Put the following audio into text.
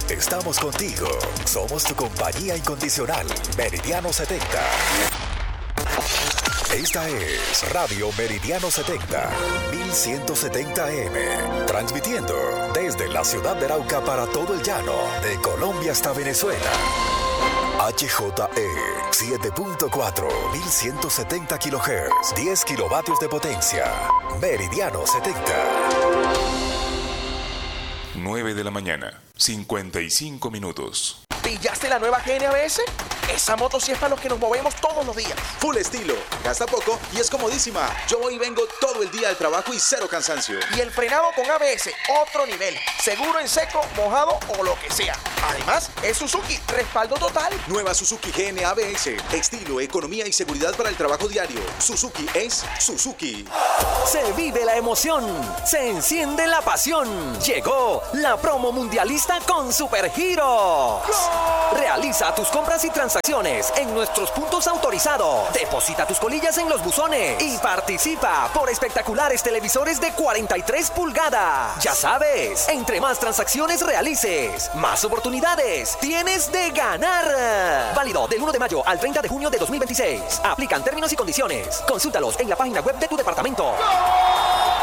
Estamos contigo. Somos tu compañía incondicional. Meridiano 70. Esta es Radio Meridiano 70, 1170M, transmitiendo desde la ciudad de Arauca para todo el llano, de Colombia hasta Venezuela. HJE 7.4, 1170 kHz, 10 kilovatios de potencia. Meridiano 70. 9 de la mañana, 55 minutos. ¿Pillaste la nueva GNABS? Esa moto sí es para los que nos movemos todos los días. Full estilo, gasta poco y es comodísima. Yo voy y vengo todo el día al trabajo y cero cansancio. Y el frenado con ABS, otro nivel. Seguro en seco, mojado o lo que sea. Además, es Suzuki, respaldo total. Nueva Suzuki GNABS, estilo, economía y seguridad para el trabajo diario. Suzuki es Suzuki. Se vive la emoción, se enciende la pasión. Llegó la promo mundialista con Supergiros. Realiza tus compras y transacciones en nuestros puntos autorizados. Deposita tus colillas en los buzones y participa por espectaculares televisores de 43 pulgadas. Ya sabes, entre más transacciones realices, más oportunidades tienes de ganar. Válido del 1 de mayo al 30 de junio de 2026. Aplican términos y condiciones. Consúltalos en la página web de tu departamento.